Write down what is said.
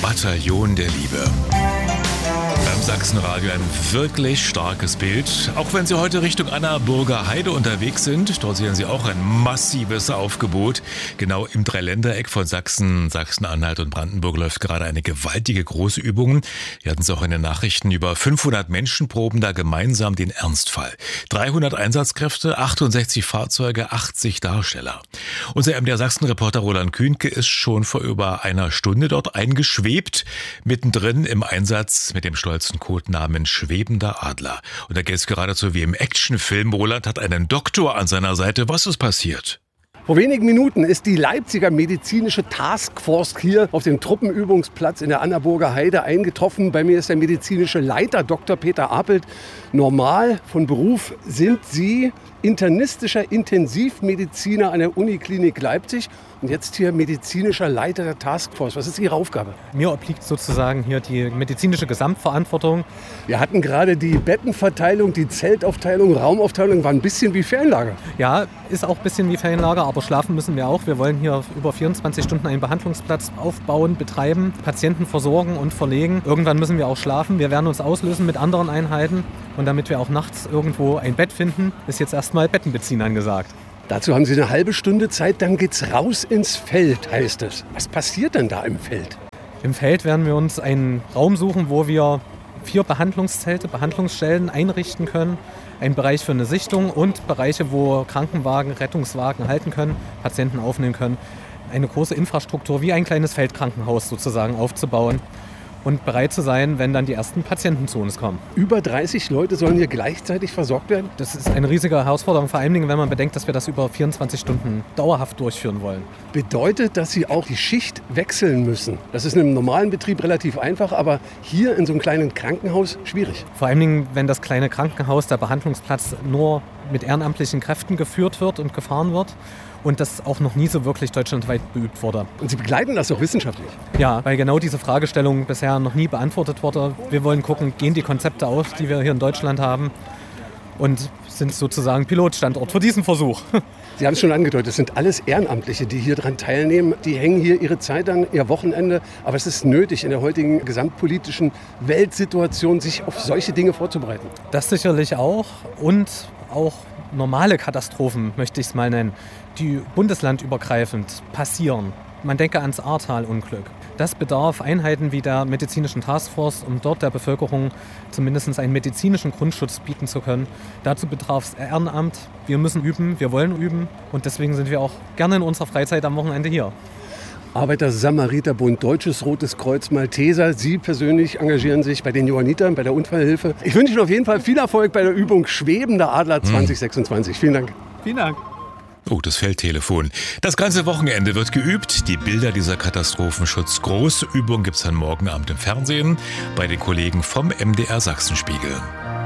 Bataillon der Liebe. Beim Sachsenradio ein wirklich starkes Bild. Auch wenn Sie heute Richtung Annaburger Heide unterwegs sind, dort sehen Sie auch ein massives Aufgebot. Genau im Dreiländereck von Sachsen, Sachsen-Anhalt und Brandenburg läuft gerade eine gewaltige große Übung. Wir hatten es auch in den Nachrichten. Über 500 Menschen proben da gemeinsam den Ernstfall. 300 Einsatzkräfte, 68 Fahrzeuge, 80 Darsteller. Unser MDR Sachsen-Reporter Roland Kühnke ist schon vor über einer Stunde dort eingeschwebt. Mittendrin im Einsatz mit dem stolzen Codenamen Schwebender Adler. Und da geht es geradezu wie im Actionfilm. Roland hat einen Doktor an seiner Seite. Was ist passiert? Vor wenigen Minuten ist die Leipziger medizinische Taskforce hier auf dem Truppenübungsplatz in der Annaburger Heide eingetroffen. Bei mir ist der medizinische Leiter Dr. Peter Apelt. Normal von Beruf sind Sie internistischer Intensivmediziner an der Uniklinik Leipzig und jetzt hier medizinischer Leiter der Taskforce. Was ist Ihre Aufgabe? Mir obliegt sozusagen hier die medizinische Gesamtverantwortung. Wir hatten gerade die Bettenverteilung, die Zeltaufteilung, Raumaufteilung, war ein bisschen wie Ferienlager. Ja, ist auch ein bisschen wie Ferienlager, aber schlafen müssen wir auch. Wir wollen hier über 24 Stunden einen Behandlungsplatz aufbauen, betreiben, Patienten versorgen und verlegen. Irgendwann müssen wir auch schlafen. Wir werden uns auslösen mit anderen Einheiten. Und damit wir auch nachts irgendwo ein Bett finden, ist jetzt erstmal Betten beziehen angesagt. Dazu haben Sie eine halbe Stunde Zeit, dann geht's raus ins Feld, heißt es. Was passiert denn da im Feld? Im Feld werden wir uns einen Raum suchen, wo wir 4 Behandlungszelte, Behandlungsstellen einrichten können. Ein Bereich für eine Sichtung und Bereiche, wo Krankenwagen, Rettungswagen halten können, Patienten aufnehmen können. Eine große Infrastruktur wie ein kleines Feldkrankenhaus sozusagen aufzubauen. Und bereit zu sein, wenn dann die ersten Patienten zu uns kommen. Über 30 Leute sollen hier gleichzeitig versorgt werden? Das ist eine riesige Herausforderung, vor allem wenn man bedenkt, dass wir das über 24 Stunden dauerhaft durchführen wollen. Bedeutet, dass Sie auch die Schicht wechseln müssen? Das ist in einem normalen Betrieb relativ einfach, aber hier in so einem kleinen Krankenhaus schwierig. Vor allem, wenn das kleine Krankenhaus, der Behandlungsplatz, nur mit ehrenamtlichen Kräften geführt wird und gefahren wird. Und das auch noch nie so wirklich deutschlandweit beübt wurde. Und Sie begleiten das auch wissenschaftlich? Ja, weil genau diese Fragestellung bisher noch nie beantwortet wurde. Wir wollen gucken, gehen die Konzepte aus, die wir hier in Deutschland haben und sind sozusagen Pilotstandort für diesen Versuch. Sie haben es schon angedeutet, es sind alles Ehrenamtliche, die hier dran teilnehmen. Die hängen hier ihre Zeit an, ihr Wochenende. Aber es ist nötig, in der heutigen gesamtpolitischen Weltsituation sich auf solche Dinge vorzubereiten. Das sicherlich auch und auch normale Katastrophen, möchte ich es mal nennen, die bundeslandübergreifend passieren. Man denke ans Ahrtal-Unglück. Das bedarf Einheiten wie der medizinischen Taskforce, um dort der Bevölkerung zumindest einen medizinischen Grundschutz bieten zu können. Dazu bedarf es Ehrenamt. Wir müssen üben, wir wollen üben und deswegen sind wir auch gerne in unserer Freizeit am Wochenende hier. Arbeiter-Samariter-Bund, Deutsches Rotes Kreuz, Malteser. Sie persönlich engagieren sich bei den Johannitern, bei der Unfallhilfe. Ich wünsche Ihnen auf jeden Fall viel Erfolg bei der Übung Schwebender Adler 2026. Vielen Dank. Vielen Dank. Oh, das Feldtelefon. Das ganze Wochenende wird geübt. Die Bilder dieser Katastrophenschutz-Großübung gibt's dann morgen Abend im Fernsehen bei den Kollegen vom MDR Sachsenspiegel.